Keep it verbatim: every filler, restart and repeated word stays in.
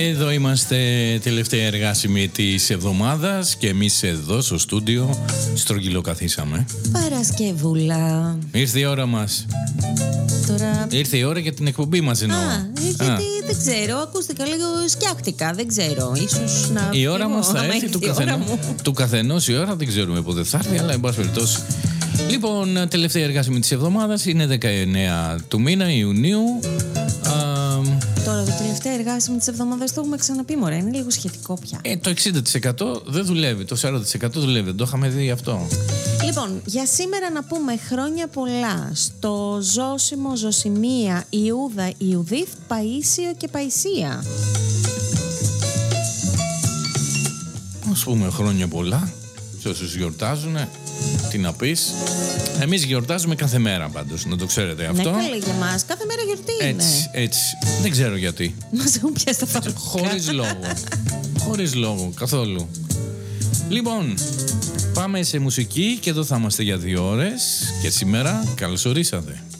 Εδώ είμαστε, τελευταία εργάσιμη της εβδομάδας και εμείς εδώ στο στούντιο στρογγυλοκαθίσαμε. Παρασκευούλα. Ήρθε η ώρα μας. Τώρα... Ήρθε η ώρα για την εκπομπή μας εννοώ. Α, γιατί Α. δεν ξέρω, ακούστηκα λίγο σκιάχτηκα, δεν ξέρω, ίσως να... Η ώρα μας θα έρθει του, καθενό, του καθενός η ώρα, δεν ξέρουμε πότε θα έρθει, αλλά εν πάση περιπτώσει. Λοιπόν, τελευταία εργάσιμη της εβδομάδας είναι δεκαεννέα του μήνα Ιουνίου. Τώρα το τελευταίο εργάσιμο της εβδομάδας το έχουμε ξαναπεί, μωρέ, είναι λίγο σχετικό πια. Ε, το εξήντα τοις εκατό δεν δουλεύει, το σαράντα τοις εκατό δουλεύει, δεν το είχαμε δει αυτό. Λοιπόν, για σήμερα να πούμε χρόνια πολλά στο Ζώσιμο, Ζωσιμία, Ιούδα, Ιουδίθ, Παΐσιο και Παϊσία. Ας πούμε χρόνια πολλά σε όσους γιορτάζουνε. Τι να πεις. Εμείς γιορτάζουμε κάθε μέρα πάντως, να το ξέρετε αυτό. Ναι, καλή για μας. Κάθε μέρα γιορτή είναι. Έτσι, έτσι. Δεν ξέρω γιατί. Μας έχουν πιάσει τα φαγητά. Χωρίς λόγο. Χωρίς λόγο, καθόλου. Λοιπόν, πάμε σε μουσική και εδώ θα είμαστε για δύο ώρες. Και σήμερα καλώς ορίσατε.